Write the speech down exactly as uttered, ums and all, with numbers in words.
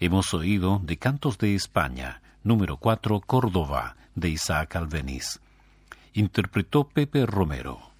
Hemos oído de Cantos de España, número cuatro, Córdoba, de Isaac Albeniz. Interpretó Pepe Romero.